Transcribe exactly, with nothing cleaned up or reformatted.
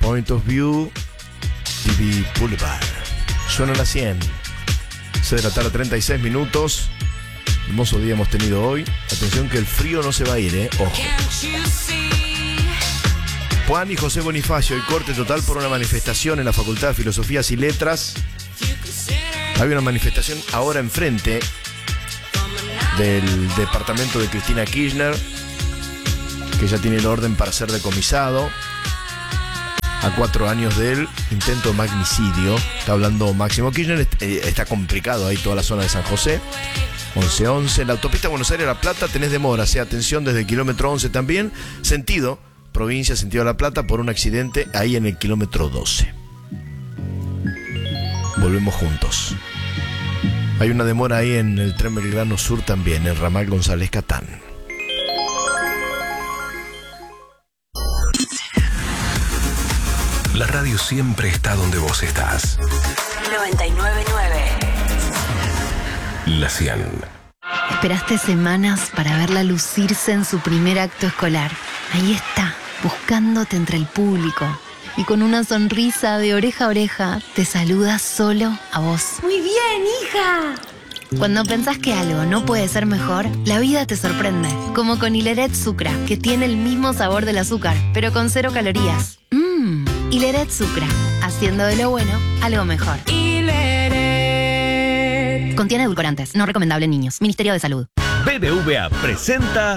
Point of View, T V Boulevard. Suena a las cien. seis de la tarde, treinta y seis minutos. Hermoso día hemos tenido hoy. Atención que el frío no se va a ir, ¿eh? Ojo. Juan y José Bonifacio, el corte total por una manifestación en la Facultad de Filosofías y Letras. Hay una manifestación ahora enfrente del departamento de Cristina Kirchner, que ya tiene el orden para ser decomisado. A cuatro años del intento de magnicidio. Está hablando Máximo Kirchner. Está complicado ahí toda la zona de San José. once once. La autopista Buenos Aires-La Plata tenés demora. Sea atención desde el kilómetro once también. Sentido provincia, sentido La Plata, por un accidente ahí en el kilómetro doce. Volvemos juntos. Hay una demora ahí en el tren Belgrano Sur también, en ramal González Catán. La radio siempre está donde vos estás. noventa y nueve punto nueve. La cien. Esperaste semanas para verla lucirse en su primer acto escolar. Ahí está, buscándote entre el público. Y con una sonrisa de oreja a oreja, te saluda solo a vos. ¡Muy bien, hija! Cuando pensás que algo no puede ser mejor, la vida te sorprende. Como con Hileret Sucra, que tiene el mismo sabor del azúcar, pero con cero calorías. Mmm, Hileret Sucra, haciendo de lo bueno algo mejor. Hileret. Contiene edulcorantes, no recomendable en niños. Ministerio de Salud. B B V A presenta